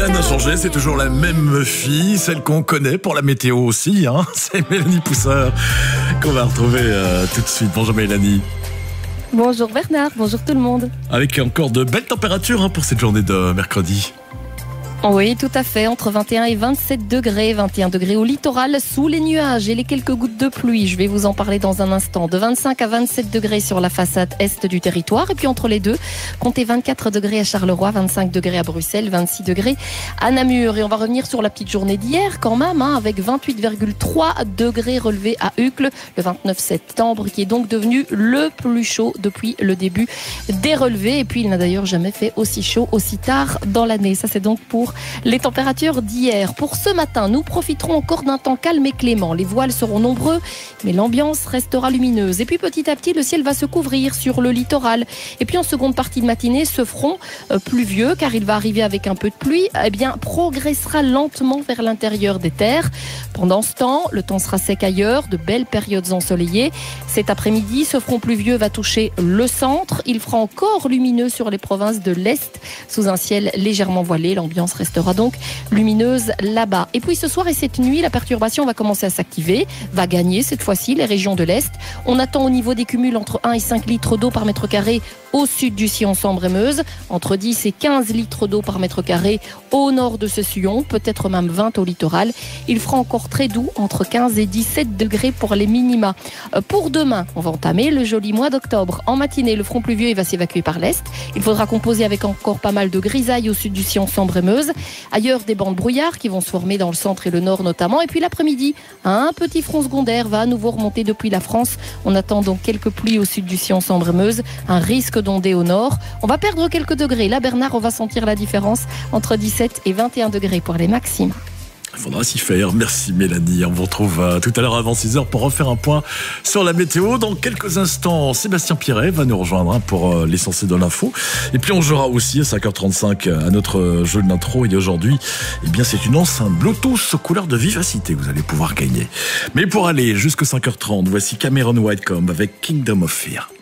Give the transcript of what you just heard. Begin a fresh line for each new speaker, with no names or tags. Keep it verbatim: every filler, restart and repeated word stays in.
Rien n'a changé, c'est toujours la même fille, celle qu'on connaît pour la météo aussi, hein. C'est Mélanie Pousseur qu'on va retrouver euh, tout de suite. Bonjour Mélanie.
Bonjour Bernard, bonjour tout le monde.
Avec encore de belles températures hein, pour cette journée de mercredi.
Oui, tout à fait, entre vingt et un et vingt-sept degrés, vingt et un degrés au littoral, sous les nuages et les quelques gouttes de pluie. Je vais vous en parler dans un instant. De vingt-cinq à vingt-sept degrés sur la façade est du territoire. Et puis entre les deux, comptez vingt-quatre degrés à Charleroi, vingt-cinq degrés à Bruxelles, vingt-six degrés à Namur. Et on va revenir sur la petite journée d'hier quand même, hein, avec vingt-huit virgule trois degrés relevés à Uccle, le vingt-neuf septembre, qui est donc devenu le plus chaud depuis le début des relevés. Et puis il n'a d'ailleurs jamais fait aussi chaud, aussi tard dans l'année. Ça c'est donc pour les températures d'hier. Pour ce matin, nous profiterons encore d'un temps calme et clément. Les voiles seront nombreux, mais l'ambiance restera lumineuse. Et puis petit à petit, le ciel va se couvrir sur le littoral. Et puis en seconde partie de matinée, ce front euh, pluvieux, car il va arriver avec un peu de pluie, eh bien progressera lentement vers l'intérieur des terres. Pendant ce temps, le temps sera sec ailleurs, de belles périodes ensoleillées. Cet après-midi, ce front pluvieux va toucher le centre. Il fera encore lumineux sur les provinces de l'Est, sous un ciel légèrement voilé. L'ambiance restera donc lumineuse là-bas. Et puis ce soir et cette nuit, la perturbation va commencer à s'activer, va gagner cette fois-ci les régions de l'Est. On attend au niveau des cumuls entre un et cinq litres d'eau par mètre carré au sud du sillon Sambre-et-Meuse, entre dix et quinze litres d'eau par mètre carré au nord de ce sillon, peut-être même vingt au littoral. Il fera encore très doux, entre quinze et dix-sept degrés pour les minima. Pour demain, on va entamer le joli mois d'octobre. En matinée, le front pluvieux il va s'évacuer par l'Est. Il faudra composer avec encore pas mal de grisailles au sud du sillon Sambre-et-Meuse. Ailleurs, des bancs de brouillard qui vont se former dans le centre et le nord notamment. Et puis l'après-midi, un petit front secondaire va à nouveau remonter depuis la France. On attend donc quelques pluies au sud du sillon Sambre-et-Meuse, un risque d'ondée au nord. On va perdre quelques degrés. Là, Bernard, on va sentir la différence entre dix-sept et vingt et un degrés pour les maximes.
Il faudra s'y faire. Merci Mélanie. On vous retrouve euh, tout à l'heure avant six heures pour refaire un point sur la météo. Dans quelques instants, Sébastien Pirret va nous rejoindre hein, pour euh, l'essentiel de l'info. Et puis on jouera aussi à cinq heures trente-cinq à notre jeu de l'intro. Et aujourd'hui, eh bien, c'est une enceinte Bluetooth couleur de vivacité que vous allez pouvoir gagner. Mais pour aller jusqu'à cinq heures trente, voici Cameron Whitecomb avec Kingdom of Fear.